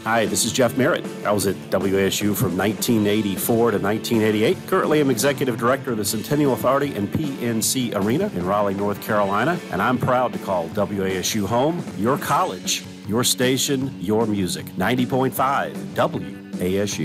Hi, this is Jeff Merritt. I was at WASU from 1984 to 1988. Currently, I'm Executive Director of the Centennial Authority and PNC Arena in Raleigh, North Carolina, and I'm proud to call WASU home, your college, your station, your music. 90.5 WASU.